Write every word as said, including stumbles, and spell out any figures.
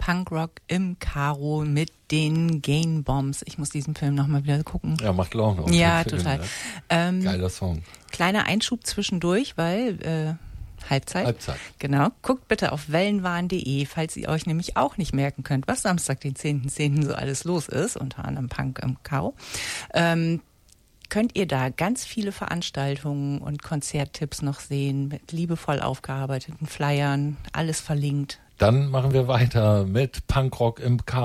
Punkrock im Karo mit den Gain Bombs. Ich muss diesen Film nochmal wieder gucken. Ja, macht Laune. Auch ja, Film, total. Ne? Ähm, Geiler Song. Kleiner Einschub zwischendurch, weil äh, Halbzeit. Halbzeit. Genau. Guckt bitte auf wellenwahn punkt de, falls ihr euch nämlich auch nicht merken könnt, was Samstag, den zehnten zehnten so alles los ist, unter anderem Punk im Karo. Ähm, könnt ihr da ganz viele Veranstaltungen und Konzerttipps noch sehen, mit liebevoll aufgearbeiteten Flyern, alles verlinkt. Dann machen wir weiter mit Punkrock im Karo.